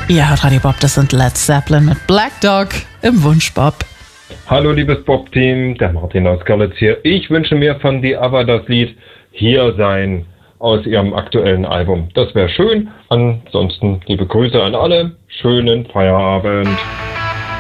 Ihr hört Radio Bob, das sind Led Zeppelin mit Black Dog im Wunschbob. Hallo liebes Bob-Team, der Martin aus Görlitz hier. Ich wünsche mir von The ABBA das Lied Hier sein aus ihrem aktuellen Album. Das wäre schön. Ansonsten liebe Grüße an alle. Schönen Feierabend.